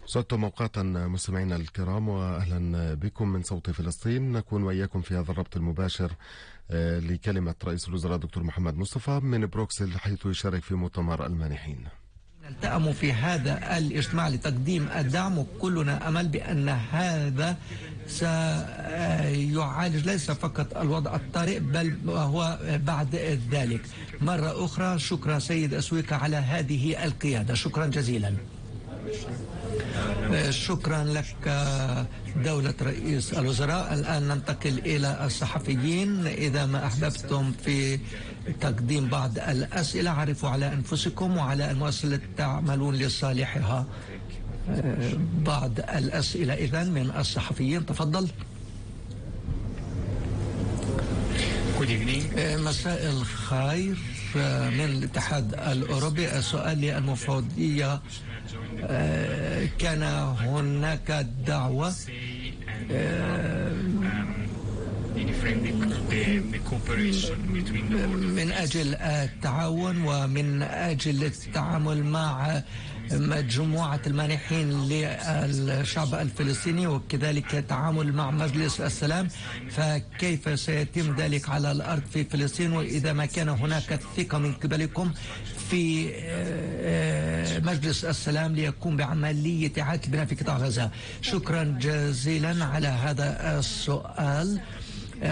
صدتم أوقاتا مستمعينا الكرام، وأهلا بكم من صوت فلسطين. نكون وإياكم في هذا الربط المباشر لكلمة رئيس الوزراء دكتور محمد مصطفى من بروكسل، حيث يشارك في مؤتمر المانحين. التأموا في هذا الاجتماع لتقديم الدعم، وكلنا أمل بأن هذا سيعالج ليس فقط الوضع الطارئ بل هو بعد ذلك. مرة أخرى شكرا سيد أسويكا على هذه القيادة، شكرا جزيلا. شكرا لك دولة رئيس الوزراء. الآن ننتقل إلى الصحفيين. إذا ما أحببتم في تقديم بعض الأسئلة عرفوا على أنفسكم وعلى المؤسسة التي تعملون لصالحها. بعض الأسئلة إذن من الصحفيين، تفضل. مساء الخير من الاتحاد الأوروبي. السؤال للمفوضية، كان هناك دعوة من أجل التعاون ومن أجل التعامل مع مجموعة المانحين للشعب الفلسطيني وكذلك التعامل مع مجلس السلام، فكيف سيتم ذلك على الأرض في فلسطين؟ وإذا ما كان هناك ثقة من قبلكم في مجلس السلام ليقوم بعملية إعادة البناء في قطاع غزة. شكرا جزيلا على هذا السؤال.